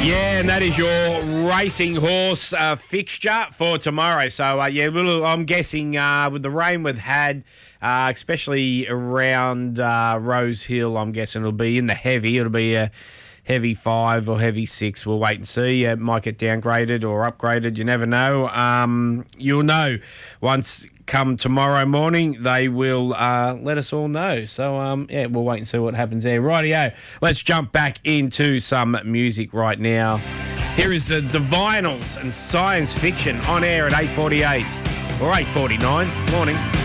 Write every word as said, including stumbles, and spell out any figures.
Yeah, and that is your racing horse uh, fixture for tomorrow. So, uh, yeah, we'll, I'm guessing uh, with the rain we've had, uh, especially around uh, Rose Hill, I'm guessing it'll be in the heavy. It'll be a heavy five or heavy six. We'll wait and see. It might get downgraded or upgraded. You never know. Um, you'll know once come tomorrow morning. They will uh, let us all know. So, um, yeah, we'll wait and see what happens there. Rightio. Let's jump back into some music right now. Here is the Divinals and Science Fiction on air at eight forty-eight or eight forty-nine. Morning.